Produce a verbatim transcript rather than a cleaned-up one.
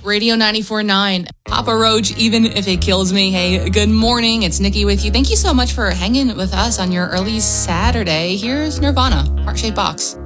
Radio ninety-four point nine. Papa Roach, even if it kills me. Hey, good morning. It's Nikki with you. Thank you so much for hanging with us on your early Saturday. Here's Nirvana, Heart Shaped Box.